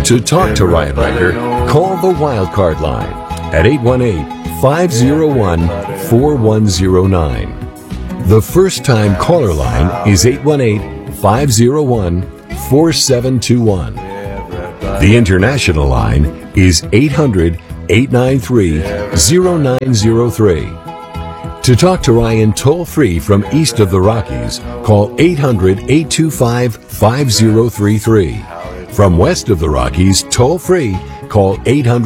To talk to Ryan Wrecker, call the Wildcard line at 818-501-4109. The first-time caller line is 818-501-4721. The international line is 800-893-0903. To talk to Ryan toll-free from east of the Rockies, call 800-825-5033. From west of the Rockies, toll-free, call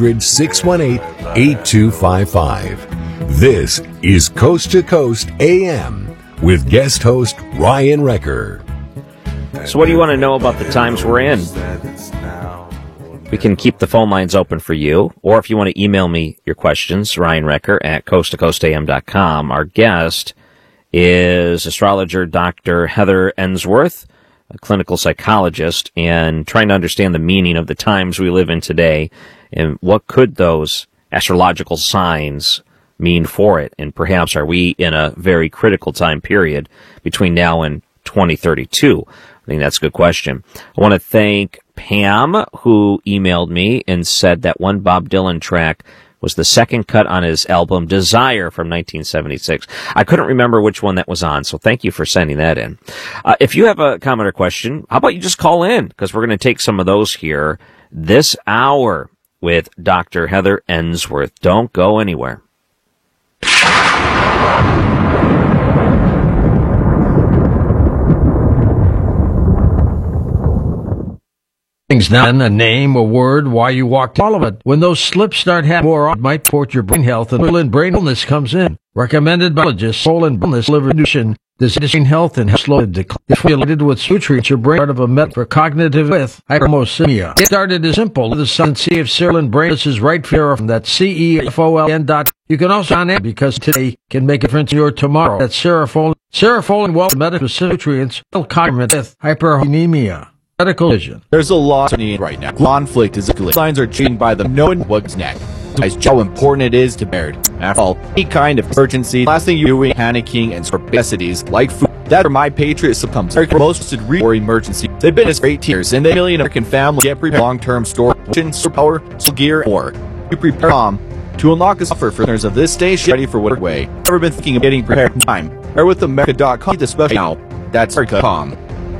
800-618-8255. This is Coast to Coast AM with guest host Ryan Wrecker. So what do you want to know about the times we're in? We can keep the phone lines open for you, or if you want to email me your questions, Ryan Wrecker at coasttocoastam.com. Our guest is astrologer Dr. Heather Ensworth, a clinical psychologist, and trying to understand the meaning of the times we live in today and what could those astrological signs mean for it. And perhaps are we in a very critical time period between now and 2032? I think that's a good question. I want to thank Pam, who emailed me and said that one Bob Dylan track was the second cut on his album Desire from 1976. I couldn't remember which one that was on, so thank you for sending that in. If you have a comment or question, how about you just call in, because we're going to take some of those here this hour with Dr. Heather Ensworth. Don't go anywhere. Things now, a name, a word, why you walked, all of it. When those slips start happening more, it might support your brain health, and brain illness comes in. Recommended by biologists, soul and wellness, liver nutrition, brain health and slow decline. If related with nutrients, your brain part of a met for cognitive with hypermosymia. It started as simple. The science of cereal and brain is right for from that CEFOLN. You can also on it because today can make a difference in your tomorrow. That's Cerefolin. Cerefolin, well, medical nutrients, cognitive with hypermosymia. Medical vision. There's a lot of need right now. Conflict is escalating. Signs are changing by them knowing what's next. How important it is to bear it. After all, any kind of emergency, last thing you're doing panicking and necessities like food. That's where My Patriot succumbs. Most for emergency. They've been as for 8 years, and they million American families get prepared long-term storage, power, gear, or you prepare to unlock a offer for listeners of this station ready for whatever way. Ever been thinking of getting prepared in time? Or with America.com, the special now. That's America.com.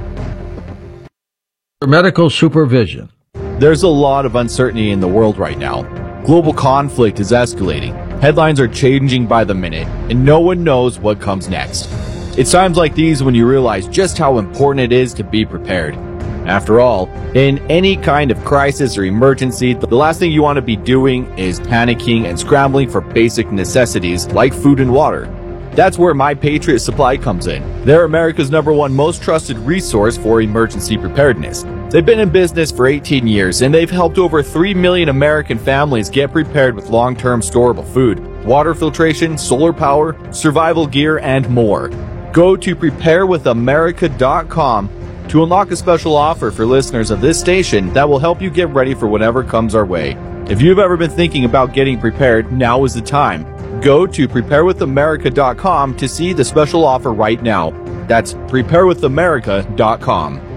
Medical supervision. There's a lot of uncertainty in the world right now. Global conflict is escalating. Headlines are changing by the minute, and no one knows what comes next. It's times like these when you realize just how important it is to be prepared. After all, in any kind of crisis or emergency, the last thing you want to be doing is panicking and scrambling for basic necessities like food and water. That's where My Patriot Supply comes in. They're America's #1 most trusted resource for emergency preparedness. They've been in business for 18 years, and they've helped over 3 million American families get prepared with long-term storable food, water filtration, solar power, survival gear, and more. Go to preparewithamerica.com to unlock a special offer for listeners of this station that will help you get ready for whatever comes our way. If you've ever been thinking about getting prepared, now is the time. Go to preparewithamerica.com to see the special offer right now. That's preparewithamerica.com.